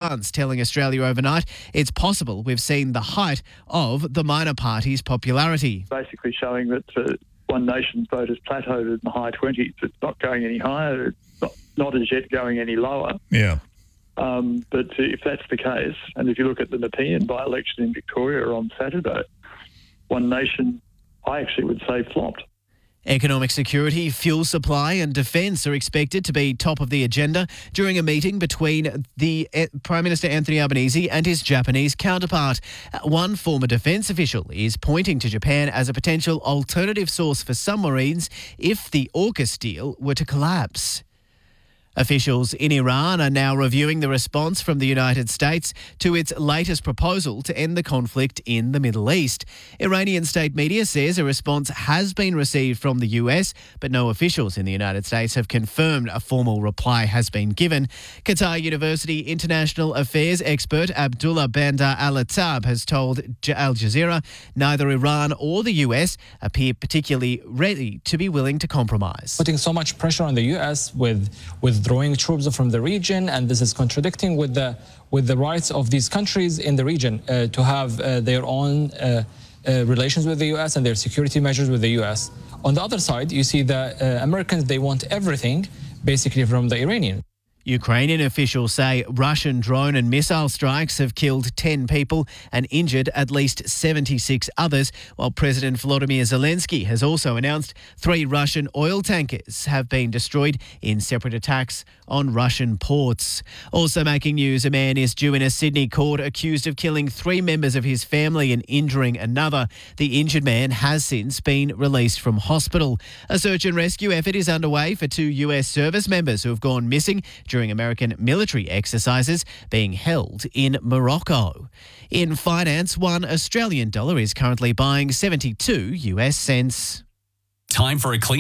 France telling Australia overnight it's possible we've seen the height of the minor party's popularity. Basically showing that One Nation's vote has plateaued in the high 20s. It's not going any higher. It's not as yet going any lower. Yeah. But if that's the case, and if you look at the Nepean by-election in Victoria on Saturday, One Nation, I actually would say, flopped. Economic security, fuel supply and defence are expected to be top of the agenda during a meeting between the Prime Minister Anthony Albanese and his Japanese counterpart. One former defence official is pointing to Japan as a potential alternative source for submarines if the AUKUS deal were to collapse. Officials in Iran are now reviewing the response from the United States to its latest proposal to end the conflict in the Middle East. Iranian state media says a response has been received from the US, but no officials in the United States have confirmed a formal reply has been given. Qatar University International Affairs expert Abdullah Bandar Al-Attab has told Al Jazeera neither Iran or the US appear particularly ready to be willing to compromise. Putting so much pressure on the US with withdrawing troops from the region, and this is contradicting with the rights of these countries in the region to have their own relations with the US and their security measures with the US. On the other side, you see the Americans, they want everything basically from the Iranians. Ukrainian officials say Russian drone and missile strikes have killed 10 people and injured at least 76 others, while President Volodymyr Zelensky has also announced 3 Russian oil tankers have been destroyed in separate attacks on Russian ports. Also making news, a man is due in a Sydney court accused of killing 3 members of his family and injuring another. The injured man has since been released from hospital. A search and rescue effort is underway for 2 US service members who have gone missing during American military exercises being held in Morocco. In finance, $1 Australian dollar is currently buying 72 US cents. Time for a clean